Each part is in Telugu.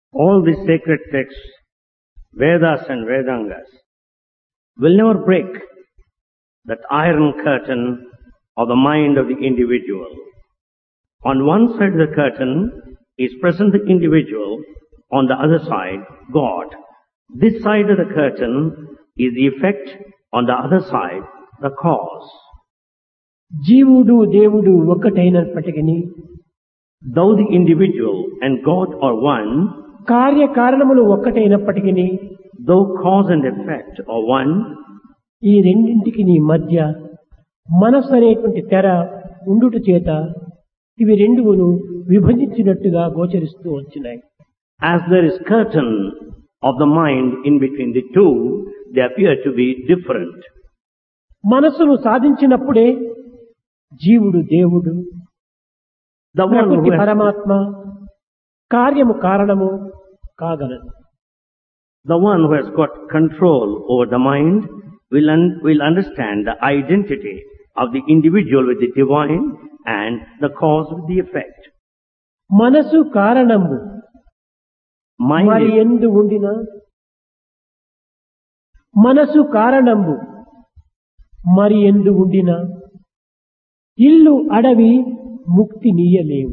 All the sacred texts, Vedas and Vedangas, will never break that iron curtain of the mind of the individual. On one side of the curtain is present the individual, on the other side, God. This side of the curtain is the effect, on the other side, the cause. జీవుడు దేవుడు ఒక్కటైనప్పటికీ Though the individual and God are one, కార్యకారణములు ఒక్కటైనప్పటికీ though cause and effect are one, ఈ రెండింటికి మధ్య మనస్సు అనేటువంటి తెర ఉండుట చేత ఇవి రెండును విభజించినట్టుగా గోచరిస్తూ వచ్చినాయి. as there is curtain of the mind in between the two, they appear to be different. మనస్సును సాధించినప్పుడే జీవుడు దేవుడు, The one who ప్రకృతి has, పరమాత్మ, కార్యము కారణము కాగలదు. the one who has got control over the mind will understand the identity of the individual with the divine and the cause with the effect. మనసు కారణము Mind మరి is, ఎందు ఉండిన మనసు కారణము మరి ఎందు ఉండిన ఇల్లు అడవి ముక్తి నీయలేవు.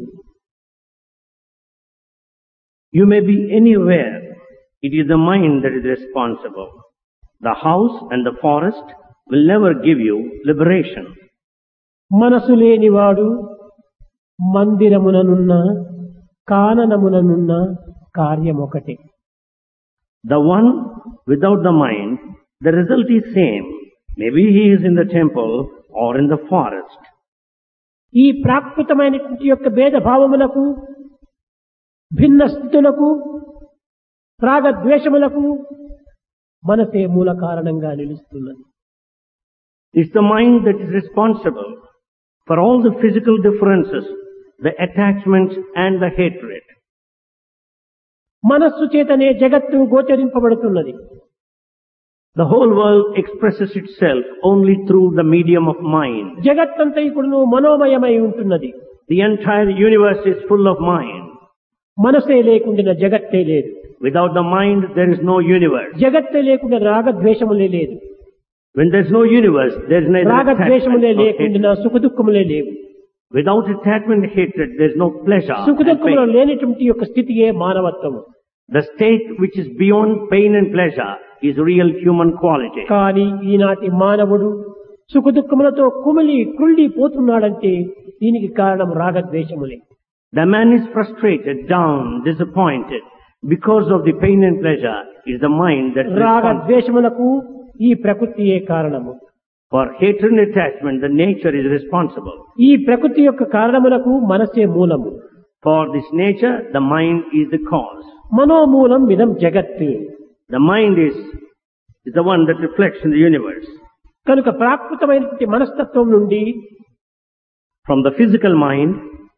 you may be anywhere. It is the mind that is responsible. The house and the forest will never give you liberation. మనసు లేనివాడు మందిరముననున్న కాననముననున్న కార్యమొకటే. The one without the mind, the result is same. Maybe he is in the temple or in the forest. ఈ ప్రాకృతమైనటువంటి యొక్క భేదభావములకు, భిన్న స్థితులకు, రాగద్వేషములకు మనసే మూల కారణంగా నిలుస్తున్నది. It's the mind that is responsible for all the physical differences, the attachment and the hatred. మనస్సు చేతనే జగత్తు గోచరింపబడుతున్నది. The whole world expresses itself only through the medium of mind. జగత్తంతైకుడును మనోమయమై ఉంటున్నది. The entire universe is full of mind. మనసే లేకుండా జగత్తే లేదు. Without the mind, there is no universe. జగత్తే లేకుండా రాగద్వేషములే లేదు. When there is no universe, there is neither attachment రాగద్వేషములే nor hatred. లేకుండా సుఖదుఖములే లేవు. Without attachment and hatred, there is no pleasure and సుఖదుఖములు pain. లేనటువంటి యొక్క స్థితియే మానవత్వము. The state which is beyond pain and pleasure is real human quality. కానీ ఈనాటి మానవుడు సుఖదుఖములతో కుమిలి కృళ్ళి పోతున్నాడంటే దీనికి కారణం రాగద్వేషములే. The man is frustrated, down, disappointed. Because of the pain and pleasure is the mind that is responsible. రాగద్వేషములకు ఈ ప్రకృతియే కారణము. For hatred and attachment, the nature is responsible. ఈ ప్రకృతి యొక్క కారణములకు మనసే మూలము. For this nature, the mind is the cause. మనోమూలం ఇదం జగత్. The mind is the one that reflects in the universe. కనుక ప్రాకృతమైనటువంటి మనస్తత్వం నుండి From the physical mind,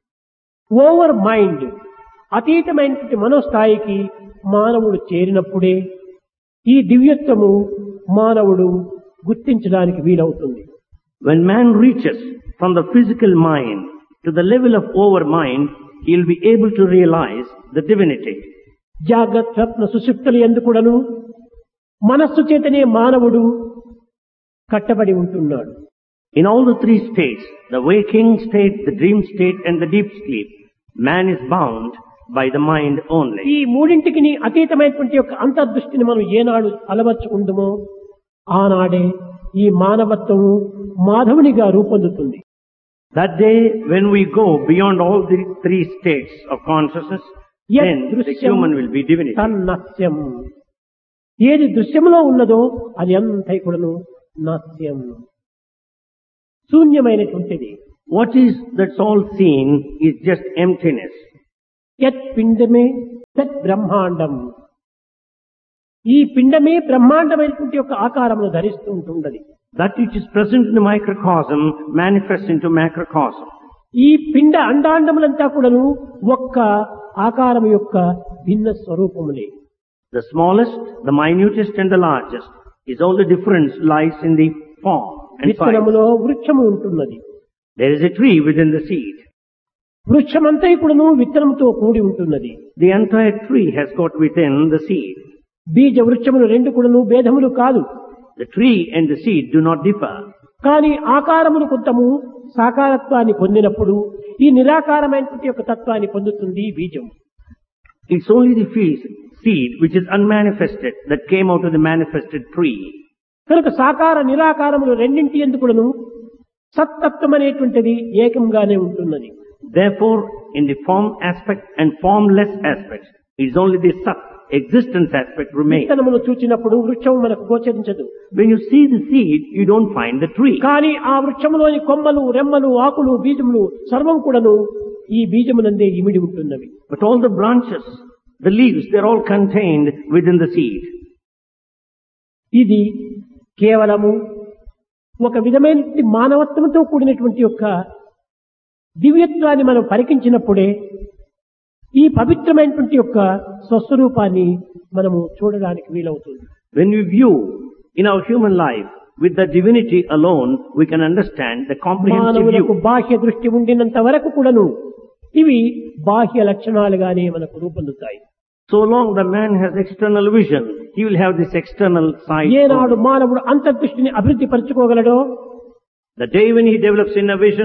over mind అతీతమైనటువంటి మనోస్థాయికి మానవుడు చేరినప్పుడే ఈ దివ్యత్వము మానవుడు గుర్తించడానికి వీలవుతుంది. when man reaches from the physical mind to the level of over mind, he will be able to realize the divinity. జాగ్రత్త స్వప్న సుషుప్తులు ఎందుకుడను మనస్సు చేతనే మానవుడు కట్టబడి ఉంటున్నాడు. In all the three states, the waking state, the dream state and the deep sleep, man is bound by the mind only. ఈ మూడింటికి అతీతమైనటువంటి యొక్క అంతర్దృష్టిని మనం ఏనాడు అలవర్చుకుందామో ఆనాడే ఈ మానవత్వము మాధవునిగా రూపొందుతుంది. That day, when we go beyond all the three states of consciousness, then the human will be divinity. తన్నస్యం. ఏది దృశ్యములో ఉన్నదో అది అంతా కూడాను నాస్యం, శూన్యమైనటువంటిది. What is that's all seen is just emptiness. యత్ పిండమే తత్ బ్రహ్మాండం. ఈ పిండమే బ్రహ్మాండమైనటువంటి యొక్క ఆకారమును ధరిస్తూ ఉంటున్నది. That which is present in the microcosm manifests into macrocosm. ఈ పిండ అండాండములంతా కూడాను ఒక్క ఆకారం యొక్క భిన్న స్వరూపములే. The smallest, the minutest and the largest is all the difference lies in the form and size. విత్తనములో వృక్షము ఉంటున్నది. There is a tree within the seed. వృక్షమంతా కూడాను విత్తనంతో కూడి ఉంటున్నది. The entire tree has got within the seed. బీజ వృక్షములు రెండు కూడాను భేదములు కాదు. The tree and the seed do not differ. కానీ ఆకారములు కొంతము సాకారత్వాన్ని పొందినప్పుడు ఈ నిరాకారమైనటువంటి యొక్క తత్వాన్ని పొందుతుంది ఈ బీజం. It's only the seed which is unmanifested that came out of the manifested tree. కనుక సాకార నిరాకారములు రెండింటి ఎందుకును సత్తత్వం అనేటువంటిది ఏకంగానే ఉంటున్నది. Therefore, in the form aspect and formless aspect, it's only the sat, existence aspect remains. విత్తనమును చూచినప్పుడు వృక్షం మనకు గోచరించదు. When you see the seed, you don't find the tree. కానీ ఆ వృక్షములోని కొమ్మలు, రెమ్మలు, ఆకులు, బీజములు సర్వం కూడాను ఈ బీజమునందే ఇమిడి ఉంటున్నవి. But all the branches, the leaves, they're all contained within the seed. ఇది కేవలము ఒక విధమైన మానవత్వంతో కూడినటువంటి యొక్క దివ్యత్వాన్ని మనం పరికించినప్పుడే ఈ పవిత్రమైనటువంటి యొక్క స్వస్వరూపాన్ని మనము చూడడానికి వీలవుతుంది. When we view in our human life with the divinity alone, we can understand the comprehensive మానవులకు view. బాహ్య దృష్టి ఉండినంత వరకు కూడాను ఇవి బాహ్య లక్షణాలుగానే మనకు రూపొందుతాయి. So long the man has external vision, he will have this external side. ఏనాడు మానవుడు అంతర్దృష్టిని అభివృద్ధి పరచుకోగలడో, The day when he develops inner vision,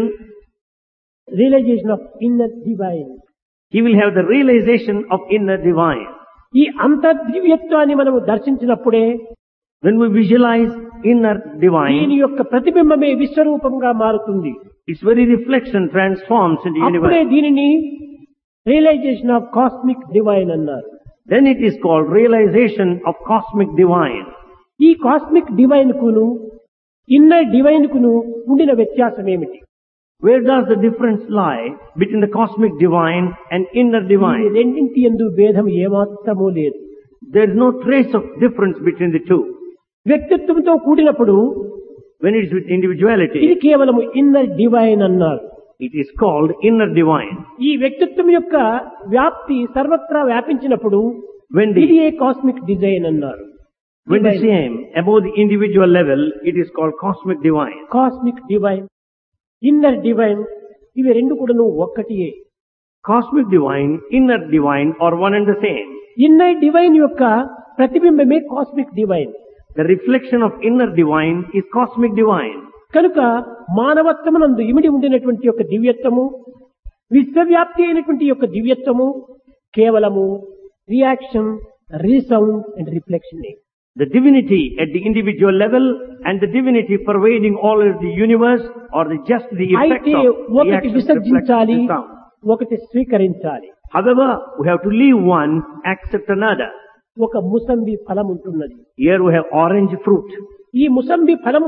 realisation of inner divine, he will have the realization of inner divine. ఈ అంతర్దివ్యత్వాన్ని మనము దర్శించినప్పుడే When we visualize inner దీని divine, యొక్క ప్రతిబింబమే విశ్వరూపంగా మారుతుంది. its very reflection transforms into అప్పుడే universe. దీనిని రియలైజేషన్ ఆఫ్ కాస్మిక్ డివైన్ అన్నారు. Then it is called realization of cosmic divine. ఈ కాస్మిక్ డివైన్ కును ఇన్నర్ డివైన్ కును ఉండిన వ్యత్యాసం ఏమిటి? Where does the difference lie between the cosmic divine and inner ఈ divine? రెండింటి యందు భేదం ఏమాత్రమూ లేదు. There is no trace of difference between the two. వ్యక్తిత్వంతో కూడినప్పుడు When it is with individuality, ఇది కేవలము ఇన్నర్ డివైన్ అన్నారు. it is called inner divine. ఈ వ్యక్తిత్వం యొక్క వ్యాప్తి సర్వత్రా వ్యాపించినప్పుడు When ఇది the, ఏ కాస్మిక్ డిజైన్ అన్నారు. when the same above the individual level, it is called cosmic divine. Cosmic divine, inner divine ఇవి రెండు కూడాను ఒక్కటియే. Cosmic divine, inner divine are one and the same. Inner divine యొక్క ప్రతిబింబమే cosmic divine. The reflection of inner divine is cosmic divine. కనుక మానవత్వమునందు ఇమిడి ఉండినటువంటి యొక్క దివ్యత్వము, విశ్వవ్యాప్తి అయినటువంటి యొక్క దివ్యత్వము కేవలము reaction, resound and reflection. The divinity at the individual level and the divinity pervading all of the universe are just the effect అయితే of ఒకటి reaction, విసర్జించాలి, reflection, sound. ఒకటి స్వీకరించాలి. However, we have to leave one, accept another. ఒక ముసంబి ఫలం ఉంటున్నది. Here we have orange fruit. ఈ ముసంబి ఫలము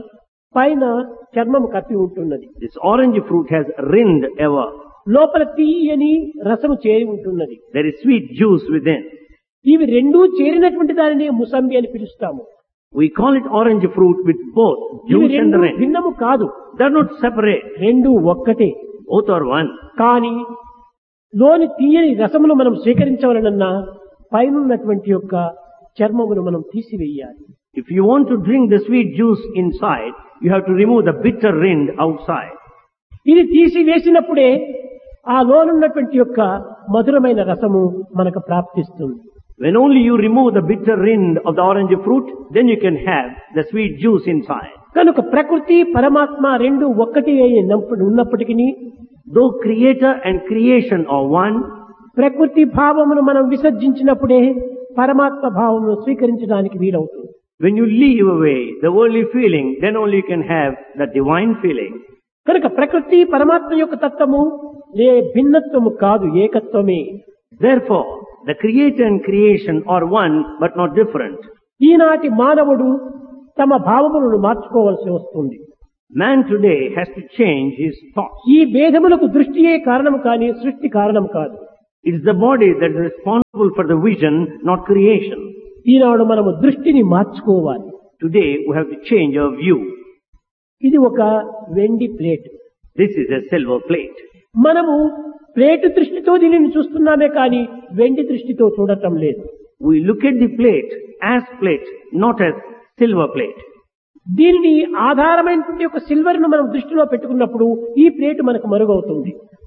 పైన చర్మం కప్పి ఉంటున్నది. This orange fruit has rind ever. లోపల తీయని రసము చేరి ఉంటున్నది. There is sweet juice within. ఇవి రెండూ చేరినటువంటి దానిని ముసంబి అని పిలుస్తాము. We call it orange fruit with both ఇవి juice and రెండు rind. భిన్నము కాదు, They are not separate. రెండు ఒక్కటే. Both are one. కానీ లోని తీయని రసమును మనం స్వీకరించవలనన్నా పైనున్నటువంటి యొక్క చర్మమును మనం తీసివేయాలి. If you want to drink the sweet juice inside, you have to remove the bitter rind outside. ఇది తీసివేసినప్పుడే ఆ లోనున్నటువంటి యొక్క మధురమైన రసము మనకు ప్రాప్తిస్తుంది. When only you remove the bitter rind of the orange fruit, then you can have the sweet juice inside. కనుక ప్రకృతి పరమాత్మ రెండు ఒక్కటి ఉన్నప్పటికీ Though creator and creation are one, ప్రకృతి భావమును మనం విసర్జించినప్పుడే పరమాత్మ భావమును స్వీకరించడానికి వీలవుతుంది. when you leave away the worldly feeling, then only you can have the divine feeling. కనుక ప్రకృతి పరమాత్మ యొక్క తత్వము భిన్నత్వము కాదు, ఏకత్వమే. Therefore, the creator and creation are one but not different. ఈనాటి మానవుడు తమ భావములను మార్చుకోవలసి వస్తుంది. Man today has to change his thoughts. ఈ భేదములకు దృష్టియే కారణం కానీ సృష్టి కారణం కాదు. It is the body that is responsible for the vision, not creation. ఈనాడు మనము దృష్టిని మార్చుకోవాలి. Today we have to change our view. ఇది ఒక వెండి plate. This is a silver plate. మనము ప్లేట్ దృష్టితో దీనిని చూస్తున్నామే కానీ వెండి దృష్టితో చూడటం లేదు. We look at the plate as plate, not as silver plate. దీనిని ఆధారమైనటువంటి ఒక సిల్వర్ ను మనం దృష్టిలో పెట్టుకున్నప్పుడు ఈ ప్లేట్ మనకు మరుగవుతుంది.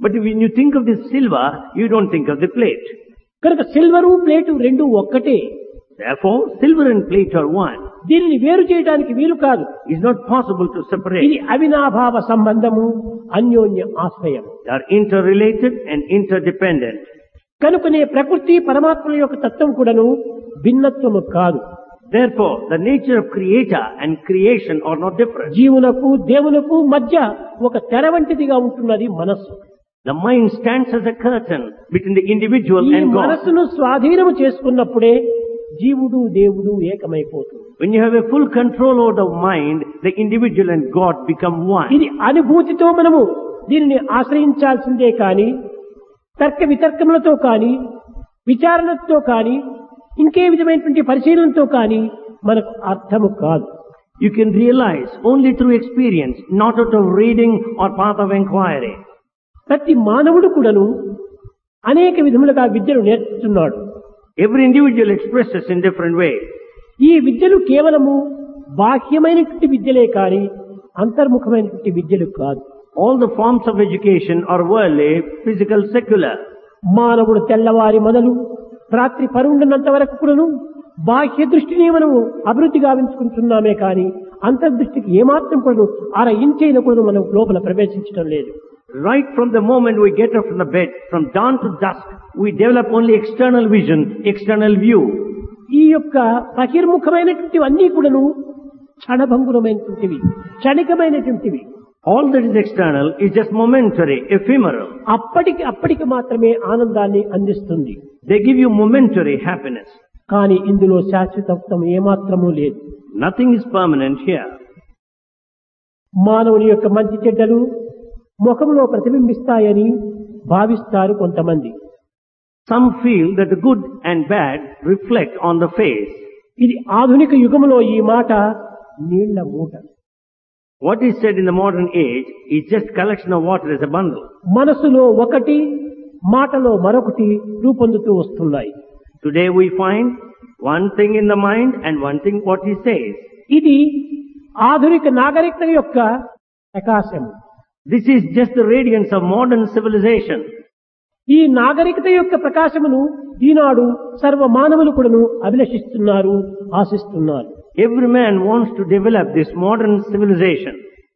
But when you think of the silver, you don't think of the plate. కనుక సిల్వరు ప్లేటు రెండు ఒక్కటే. Therefore, silver and plate are one. దీనిని వేరు చేయడానికి వీలు కాదు. It's not possible to separate. ఇది అవినాభావ సంబంధము, అన్యోన్య ఆశ్రయం. They are interrelated and interdependent. కనుకనే ప్రకృతి పరమాత్మ యొక్క తత్వం కూడాను భిన్నత్వము కాదు. Therefore, the nature of creator and creation are not different. జీవునకు దేవునకు మధ్య ఒక తెర వంటిదిగా ఉంటున్నది మనస్సు. The mind stands as a curtain between the individual ఈ and God. మనస్సును స్వాధీనము చేసుకున్నప్పుడే జీవుడు దేవుడు ఏకమైపోతుంది. When you have a full control over the mind, the individual and God become one. ఇది అనుభూతితో మనము దీనిని ఆశ్రయించాల్సిందే కాని తర్క వితర్కములతో కాని విచారణతో కాని ఇంకే విధమైనటువంటి పరిశీలనతో కాని మనకు అర్థము కాదు. You can realize only through experience, not out of reading or path of inquiry. ప్రతి మానవుడు కూడాను అనేక విధములుగా విద్యను నేర్చుతున్నాడు. Every individual expresses in different ways. ఈ విద్యలు కేవలము బాహ్యమైనటువంటి విద్యలే కాని అంతర్ముఖమైనటువంటి విద్యలు కాదు. All the forms of education are worldly, physical, secular. మానవుడు తెల్లవారి మొదలు రాత్రి పరుండినంత వరకు కూడాను బాహ్య దృష్టిని మనము అభివృద్ధి గావించుకుంటున్నామే కానీ అంతర్దృష్టికి ఏమాత్రం కూడా అర ఇంచైన కూడా మనం లోపల ప్రవేశించడం లేదు. Right from the moment we get up from the bed, from dawn to dusk, we develop only external vision, external view. ఈ యొక్క బహిర్ముఖమైనటువంటి అన్నీ కూడాను క్షణభంగురమైనటువంటివి, క్షణికమైనటువంటివి. All that is external is just momentary, ephemeral. అప్పటికి మాత్రమే ఆనందాన్ని అందిస్తుంది. They give you momentary happiness. కానీ ఇందులో శాశ్వతత్వం ఏమాత్రమూ లేదు. Nothing is permanent here. మానవుని యొక్క మంచి చెడ్డలు ముఖంలో ప్రతిబింబిస్తాయని భావిస్తారు కొంతమంది. Some feel that the good and bad reflect on the face. ఇది ఆధునిక యుగంలో ఈ మాట నీళ్ల మూట. What is said in the modern age is just collection of water as a bundle. మనసులో ఒకటి, మాటలో మరొకటి రూపొందుతూ వస్తున్నాయి. Today we find one thing in the mind and one thing what he says. ఇది ఆధునిక నాగరికత యొక్క ప్రకాశం. This is just the radiance of modern civilization. ఈ నాగరికత యొక్క ప్రకాశమును ఈనాడు సర్వ మానవులు కూడాను అభిలషిస్తున్నారు, ఆశిస్తున్నారు. Every man wants to develop this modern civilization.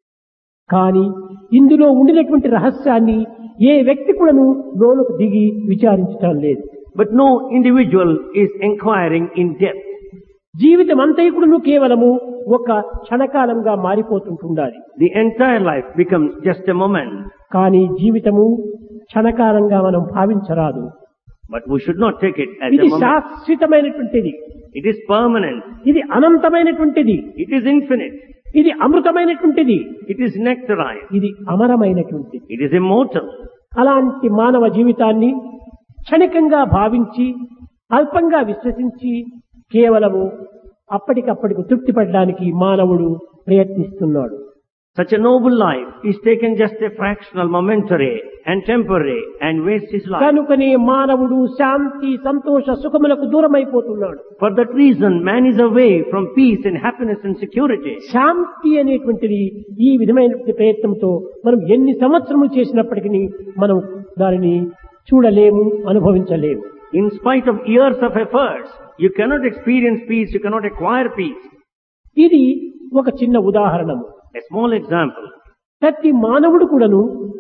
కానీ ఇందులో ఉండినటువంటి రహస్యాన్ని ఏ వ్యక్తి కూడాను లోనుకు దిగి విచారించడం లేదు. But no individual is inquiring in depth. జీవితం అంతైకుడును కేవలము ఒక క్షణకాలంగా మారిపోతుంటుండాలి. The entire life becomes just a moment. కానీ జీవితము క్షణకాలంగా మనం భావించరాదు. But we should not take it as a ఇది moment. శాశ్వతమైనటువంటిది, It is permanent. ఇది అనంతమైనటువంటిది, It is infinite. ఇది అమృతమైనటువంటిది, It is nectarine. ఇది అమరమైనటువంటిది. It is immortal. అలాంటి మానవ జీవితాన్ని క్షణికంగా భావించి అల్పంగా విశ్వసించి కేవలము అప్పటికప్పటికి తృప్తి పడడానికి మానవుడు ప్రయత్నిస్తున్నాడు. Such a noble life is taken just a fractional, momentary and temporary and wastes his life. కనుకనే మానవుడు శాంతి, సంతోష, సుఖములకు దూరమైపోతున్నాడు. For that reason, man is away from peace and happiness and security. శాంతి అనేటువంటిది ఈ విధమైన ప్రయత్నంతో మనం ఎన్ని సంవత్సరములు చేసినప్పటికీ మనం దానిని చూడలేము, అనుభవించలేము. In spite of years of efforts, you cannot experience peace, you cannot acquire peace. ఇది ఒక చిన్న ఉదాహరణము. A small example. ప్రతి మానవుడు కూడాను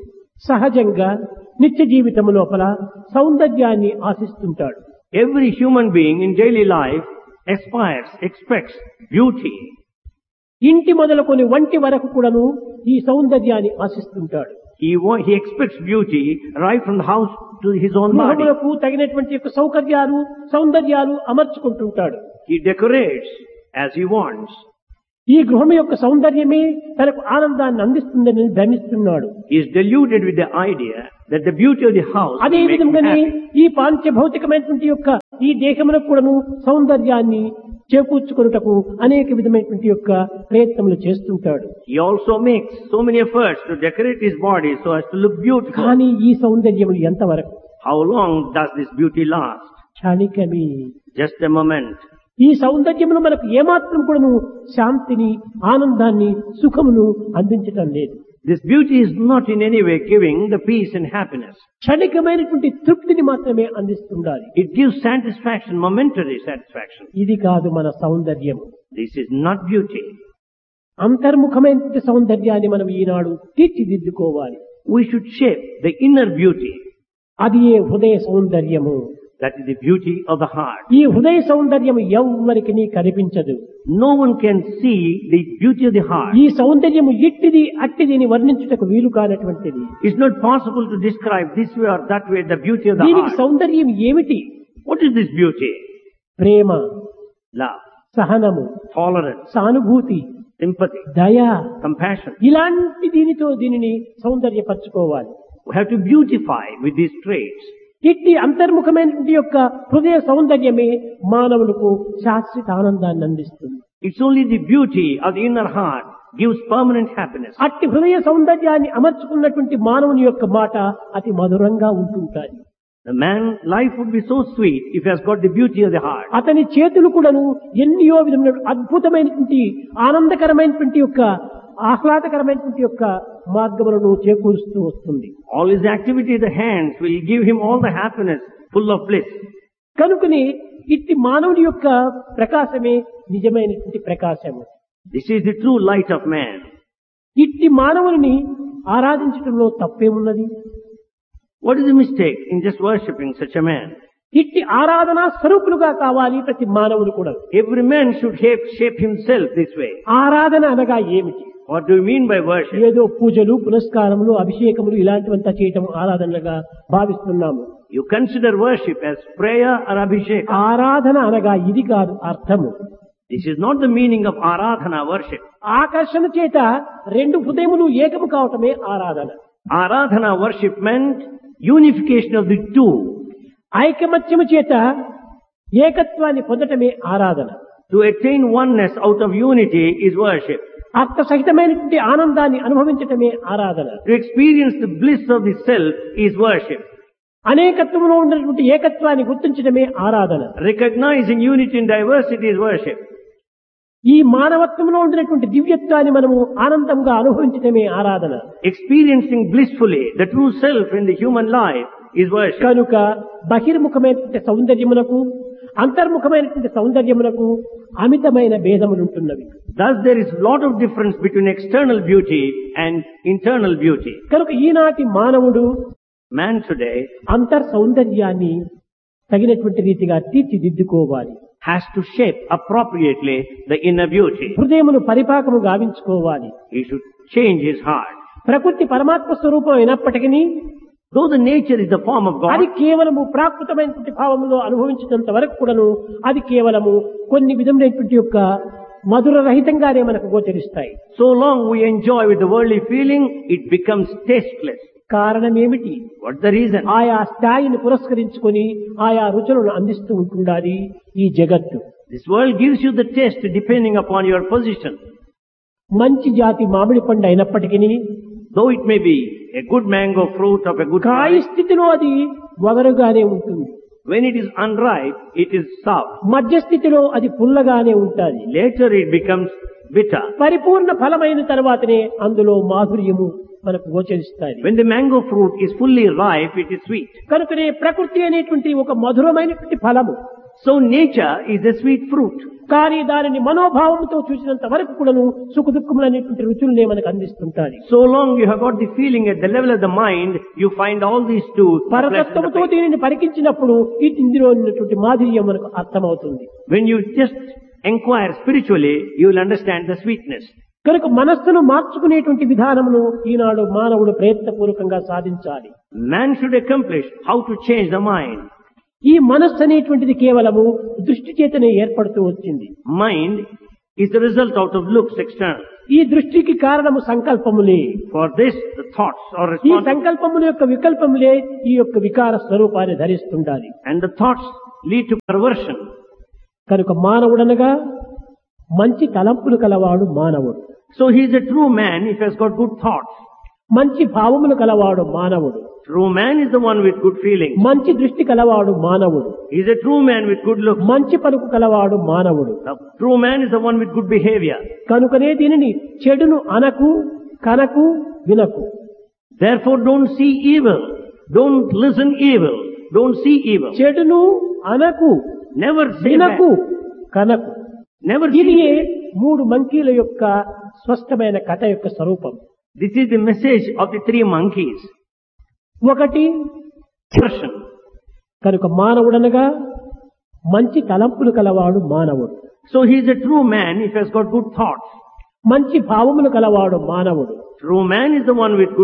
సహజంగా నిత్య జీవితం లోపల సౌందర్యాన్ని ఆశిస్తుంటాడు. Every human being in daily life aspires, expects beauty. ఇంటి మొదలుకొని వంటి వరకు కూడాను ఈ సౌందర్యాన్ని ఆశిస్తుంటాడు. He expects beauty right from the house to his own body. గృహములకు తగినటువంటి యొక్క సౌకర్యాలు, సౌందర్యాలు అమర్చుకుంటుంటాడు. He decorates as he wants. ఈ గృహం యొక్క సౌందర్యమే తనకు ఆనందాన్ని అందిస్తుందని భ్రమిస్తున్నాడు. He is deluded with the idea that the beauty of the house అదే will make him విధంగానే happy. ఈ పాంచభౌతికమైనటువంటి యొక్క ఈ దేహములకు కూడాను సౌందర్యాన్ని చేకూర్చుకొనుటకు అనేక విధమైనటువంటి యొక్క ప్రయత్నములు చేస్తుంటాడు. He also makes so many efforts to decorate his body so as to look beautiful. కానీ ఈ సౌందర్యములు ఎంతవరకు? How long does this beauty last? క్షణికమే. Just a moment. ఈ సౌందర్యమును మనకు ఏమాత్రం కూడాను శాంతిని, ఆనందాన్ని, సుఖమును అందించటం లేదు. This beauty is not in any way giving the peace and happiness. క్షణికమైనటువంటి తృప్తిని మాత్రమే అందిస్తుండాలి. It gives satisfaction, momentary satisfaction. ఇది కాదు మన సౌందర్యం. This is not beauty. అంతర్ముఖమైనటువంటి సౌందర్యాన్ని మనం ఈనాడు తీర్చిదిద్దుకోవాలి. We should shape the inner beauty. అది ఏ హృదయ సౌందర్యము. That is the beauty of the heart. ఈ హృదయ సౌందర్యం ఎవ్వరికి కనిపించదు. No one can see the beauty of the heart. ఈ సౌందర్యము ఇట్టిది అట్టిది అని వర్ణించుటకు వీలు కానటువంటిది. It's not possible to describe this way or that way the beauty of the దీనికి heart. సౌందర్యం ఏమిటి? What is this beauty? Prema, Love, సహనము, tolerance, సానుభూతి, sympathy, దయ, compassion. ఇలాంటి దీనితో దీనిని సౌందర్యపరచుకోవాలి. We have to beautify with these traits. ఇట్టి అంతర్ముఖమైనటువంటి యొక్క హృదయ సౌందర్యమే మానవులకు శాశ్వత ఆనందాన్ని అందిస్తుంది. It's only the beauty of the inner heart gives permanent happiness. అట్టి హృదయ సౌందర్యాన్ని అమర్చుకున్నటువంటి మానవుని యొక్క మాట అతి మధురంగా ఉంటుంటాయి. The man life would be so sweet if he has got the beauty of the heart. అతని చేతులు కూడాను ఎన్నో విధమైన అద్భుతమైనటువంటి ఆనందకరమైనటువంటి యొక్క ఆహ్లాదకరమైనటువంటి యొక్క మార్గములను చేకూరుస్తూ వస్తుంది. All his activity of the hands will give him all the happiness, full of bliss. కనుకని ఇట్టి మానవుని యొక్క ప్రకాశమే నిజమైనటువంటి ప్రకాశము. This is the true light of man. ఇట్టి మానవుని ఆరాధించడంలో తప్పేమున్నది? What is the mistake in just worshipping such a man? ఇట్టి ఆరాధనా స్వరూపులుగా కావాలి ప్రతి మానవుడు కూడా. Every man should shape himself this way. ఆరాధన అనగా ఏమిటి? What do you mean by worship? ఏదో పూజలు, పునస్కారములు, అభిషేకములు ఇలాంటివంతా చేయటం ఆరాధనగా భావిస్తున్నాము. You consider worship as prayer or abhishek. ఆరాధన అనగా ఇది కాదు అర్థము. This is not the meaning of aradhana, worship. ఆకర్షణ చేత రెండు హృదయములు ఏకము కావటమే ఆరాధన. Aradhana worship meant unification of the two. ఐకమత్యము చేత ఏకత్వాన్ని పొందటమే ఆరాధన. To attain oneness out of unity is worship. అర్థ సహితమైనటువంటి ఆనందాన్ని అనుభవించటమే ఆరాధన. To experience the bliss of the self is worship. అనేకత్వంలో ఉన్నటువంటి ఏకత్వాన్ని గుర్తించడమే ఆరాధన. Recognizing unity in diversity is worship. ఈ మానవత్వంలో ఉండినటువంటి దివ్యత్వాన్ని మనము ఆనందంగా అనుభవించటమే ఆరాధన. Experiencing blissfully the true self in the human life is worship. కనుక బహిర్ముఖమైనటువంటి సౌందర్యమునకు అంతర్ముఖమైనటువంటి సౌందర్యమునకు అమితమైన భేదములుంటున్నవి. Thus there is a lot of difference between external beauty and internal beauty. కనుక ఈనాటి మానవుడు Man today అంతర్ సౌందర్యాన్ని తగినటువంటి రీతిగా తీర్చిదిద్దుకోవాలి. has to shape appropriately the inner beauty. హృదయమును పరిపాకము గావించుకోవాలి. He should change his heart. ప్రకృతి పరమాత్మ స్వరూపం అయినప్పటికీ Though the nature is the form of God, అది కేవలము ప్రాకృతమైనటువంటి భావములో అనుభవించినంత వరకు కూడాను అది కేవలము కొన్ని విధమైనటువంటి యొక్క మధుర రహితంగానే మనకు గోచరిస్తాయి. so long we enjoy with the worldly feeling, it becomes tasteless. కారణం ఏమిటి? What's the reason? ఆయా స్థాయిని పురస్కరించుకొని ఆయా రుచులను అందిస్తూ ఉంటుండాలి ఈ జగత్తు. This world gives you the taste depending upon your position. మంచి జాతి మామిడి పండు అయినప్పటికీ Though it may be a good mango fruit of a good కాయ kind, స్థితిలో అది వగరుగానే ఉంటుంది. when it is unripe, it is sour. మధ్య స్థితిలో అది పుల్లగానే ఉంటుంది. Later it becomes bitter. పరిపూర్ణ ఫలమైన తర్వాతనే అందులో మాధుర్యము మనకు గోచరిస్తాయి. When the mango fruit is fully ripe, it is sweet. కనుకనే ప్రకృతి అనేటువంటి ఒక మధురమైనటువంటి ఫలము. So nature is a sweet fruit. కానీ దానిని మనోభావంతో చూసినంత వరకు కూడాను సుఖ దుఃఖములు అనేటువంటి రుచులనే మనకు అందిస్తుంటాయి. So long you have got the feeling at the level of the mind, you find all these two. పరతత్వముతో దీనిని పరికించినప్పుడు ఇందులో ఉన్నటువంటి మాధుర్యం మనకు అర్థమవుతుంది. When you just inquire spiritually, you will understand the sweetness. కనుక మనస్సును మార్చుకునేటువంటి విధానమును ఈనాడు మానవుడు ప్రయత్నపూర్వకంగా సాధించాలి. Man should accomplish how to change the mind. ఈ మనస్సు అనేటువంటిది కేవలము దృష్టి చేతనే ఏర్పడుతూ వచ్చింది. Mind is the result out of looks external. ఈ దృష్టికి కారణము సంకల్పములే. For this, the thoughts are ఈ responsible. సంకల్పముల యొక్క వికల్పములే ఈ యొక్క వికార స్వరూపాన్ని ధరిస్తుండాలి. And the thoughts lead to perversion. కనుక మానవుడనగా మంచి తలంపులు కలవాడు మానవుడు. So he is a true man if he has got good thoughts. మంచి భావములు కలవాడు మానవుడు. True man is the one with good feelings. మంచి దృష్టి కలవాడు మానవుడు. He is a true man with good looks. మంచి పలుకు కలవాడు మానవుడు. The true man is the one with good behavior. కనుకనే దీనిని చెడును అనకు కనకు వినకు. Therefore don't see evil. Don't listen evil. Don't see evil. చెడును అనకు, Never say వినకు, bad. కనకు. Never ఇది see bad. మూడు మంకీల యొక్క స్పష్టమైన కథ యొక్క స్వరూపం. This is the message of the three monkeys. ఒకటి Person. కనుక మానవుడనగా మంచి తలంపులు కలవాడు మానవుడు. So he is a true man if he has got good thoughts. మంచి భావములు కలవాడు మానవుడు. True man is the one with good